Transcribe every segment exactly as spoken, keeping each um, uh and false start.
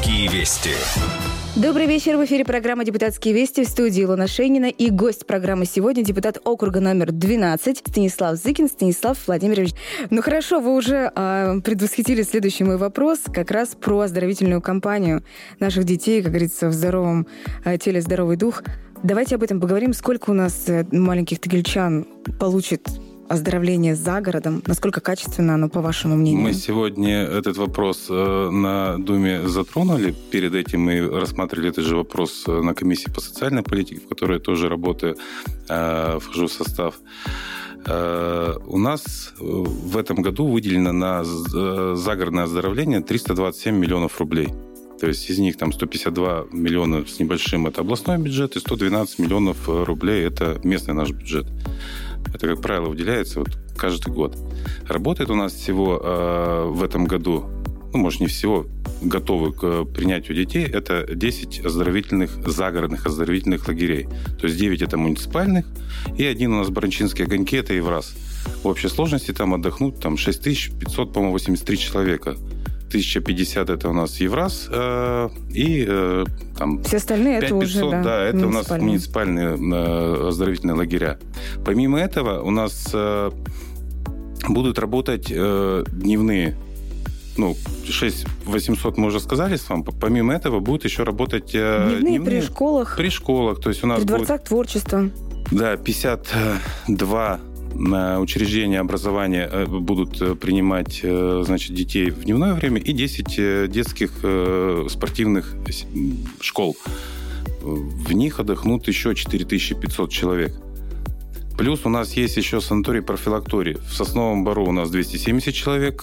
Депутатские вести. Добрый вечер. В эфире программа «Депутатские вести», в студии Илона Шейнина. И гость программы сегодня — депутат округа номер двенадцать Станислав Зыкин. Станислав Владимирович. Ну хорошо, вы уже э, предвосхитили следующий мой вопрос, как раз про оздоровительную кампанию наших детей, как говорится, в здоровом э, теле здоровый дух. Давайте об этом поговорим. Сколько у нас э, маленьких тагильчан получит оздоровление за городом? Насколько качественно оно, по вашему мнению? Мы сегодня этот вопрос на Думе затронули. Перед этим мы рассматривали этот же вопрос на комиссии по социальной политике, в которой я тоже работаю, вхожу в состав. У нас в этом году выделено на загородное оздоровление триста двадцать семь миллионов рублей. То есть из них там сто пятьдесят два миллиона с небольшим – это областной бюджет, и сто двенадцать миллионов рублей – это местный наш бюджет. Это, как правило, выделяется вот каждый год. Работает у нас всего э, в этом году, ну, может, не всего, готовы к принятию детей, это десять оздоровительных, загородных оздоровительных лагерей. То есть девять это муниципальных, и один у нас Баранчинские огоньки, это Евраз. В общей сложности там отдохнут там, шесть тысяч пятьсот, по-моему, восемьдесят три человека. тысяча пятьдесят это у нас Евраз, э, и э, там все остальные это уже, да, да, это у нас муниципальные э, оздоровительные лагеря. Помимо этого у нас э, будут работать э, дневные, ну, шесть тысяч восемьсот мы уже сказали с вами. Помимо этого будут еще работать э, дневные, дневные при школах, при школах, то есть у нас при дворцах будет, творчества. Да, пятьдесят два учреждения образования будут принимать, значит, детей в дневное время, и десять детских спортивных школ. В них отдохнут еще четыре тысячи пятьсот человек. Плюс у нас есть еще санаторий-профилакторий. В Сосновом Бору у нас двести семьдесят человек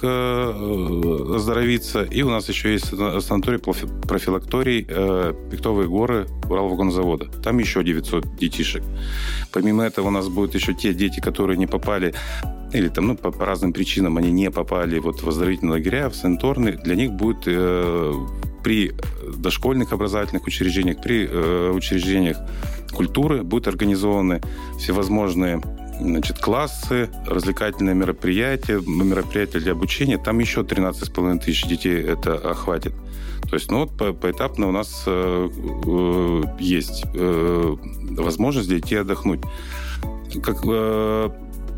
оздоровится, и у нас еще есть санаторий-профилакторий Пиктовые горы Уралвагонзавода. Там еще девятьсот детишек. Помимо этого у нас будут еще те дети, которые не попали, или там, ну, по, по разным причинам они не попали вот в оздоровительные лагеря, в санаторные. Для них будет э, при дошкольных образовательных учреждениях, при э, учреждениях культуры будут организованы всевозможные, значит, классы, развлекательные мероприятия, мероприятия для обучения. Там еще тринадцать с половиной тысяч детей это охватит. То есть, ну вот по, поэтапно у нас э, э, есть э, возможность для детей отдохнуть. Как э,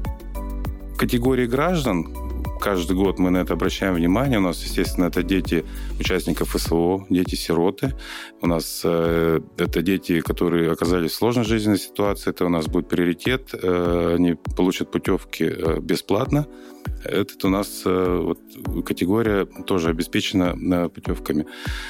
категории граждан, каждый год мы на это обращаем внимание. У нас, естественно, это дети участников СВО, дети-сироты. У нас э, это дети, которые оказались в сложной жизненной ситуации. Это у нас будет приоритет. Э, они получат путевки э, бесплатно. Это у нас э, вот, категория тоже обеспечена э, путевками.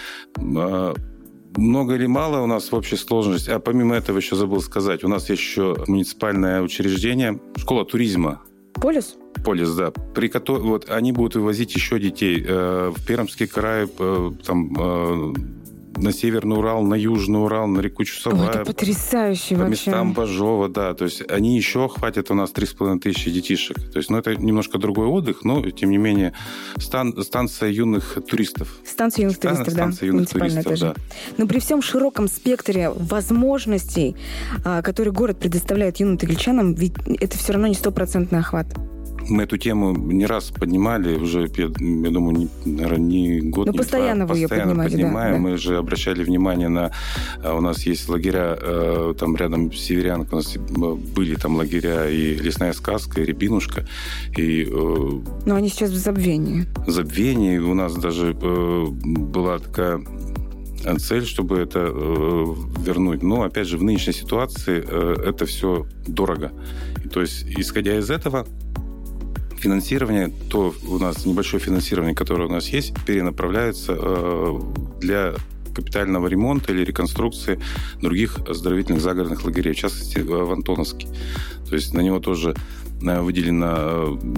Э, много или мало у нас в общей сложности? А помимо этого еще забыл сказать, у нас есть еще муниципальное учреждение, школа туризма. Полис? Полис, да. При котором вот они будут вывозить еще детей э, в Пермский край, э, там, э, на Северный Урал, на Южный Урал, на реку Чусовая. О, это потрясающе по вообще. местам Бажова, да. То есть они еще охватят у нас три с половиной тысячи детишек. То есть, ну, это немножко другой отдых, но, тем не менее, стан, станция юных туристов. Станция юных Стан, туристов, станция да. юных туристов, да. Но при всем широком спектре возможностей, которые город предоставляет юным тагильчанам, ведь это все равно не стопроцентный охват. Мы эту тему не раз поднимали, уже, я, я думаю, не, наверное, не год, Но не постоянно два. Вы Постоянно ее поднимаете, поднимаем. Да, да. Мы же обращали внимание на... У нас есть лагеря, там рядом Северянка, у нас были там лагеря и Лесная сказка, и Рябинушка, и... Но они сейчас в забвении. В забвении. У нас даже была такая цель, чтобы это вернуть. Но, опять же, в нынешней ситуации это все дорого. И, то есть, исходя из этого, финансирование, то у нас небольшое финансирование, которое у нас есть, перенаправляется э, для капитального ремонта или реконструкции других оздоровительных загородных лагерей, в частности, в Антоновске. То есть на него тоже выделено